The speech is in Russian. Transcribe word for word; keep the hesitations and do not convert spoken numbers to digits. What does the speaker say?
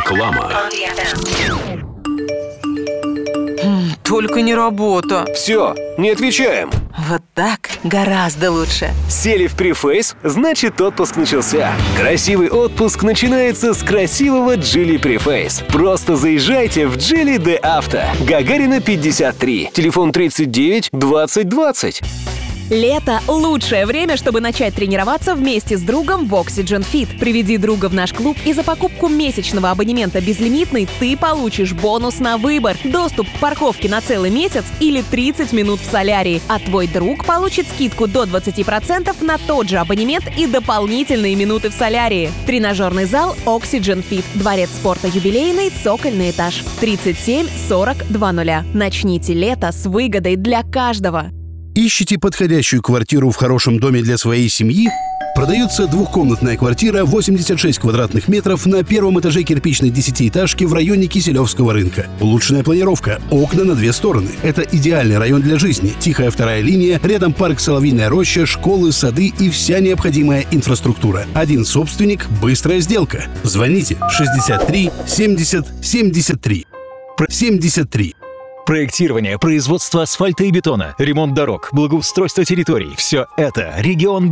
Реклама. Только не работа. Все, не отвечаем. Вот так гораздо лучше. Сели в Preface, значит отпуск начался. Красивый отпуск начинается с красивого Geely Preface. Просто заезжайте в Geely де Авто. Гагарина пятьдесят три. Телефон тридцать девять двадцать двадцать. Лето – лучшее время, чтобы начать тренироваться вместе с другом в Oxygen Fit. Приведи друга в наш клуб, и за покупку месячного абонемента безлимитный ты получишь бонус на выбор, доступ к парковке на целый месяц или тридцать минут в солярии. А твой друг получит скидку до двадцати процентов на тот же абонемент и дополнительные минуты в солярии. Тренажерный зал Oxygen Fit. Дворец спорта Юбилейный, цокольный этаж. тридцать семь сорок двадцать. Начните лето с выгодой для каждого. Ищете подходящую квартиру в хорошем доме для своей семьи? Продается двухкомнатная квартира восемьдесят шесть квадратных метров на первом этаже кирпичной десятиэтажки в районе Киселевского рынка. Улучшенная планировка, окна на две стороны. Это идеальный район для жизни. Тихая вторая линия, рядом парк Соловьиная роща, школы, сады и вся необходимая инфраструктура. Один собственник, быстрая сделка. Звоните шестьдесят три семьдесят семьдесят три. семьдесят три. Проектирование, производство асфальта и бетона, ремонт дорог, благоустройство территорий – все это регион